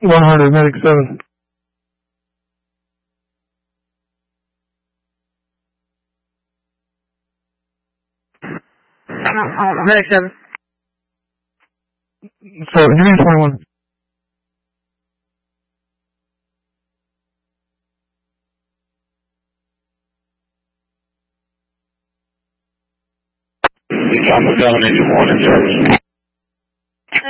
100, medic 7. Medic 7. So, give me 21. Thomas 7, 81 in service.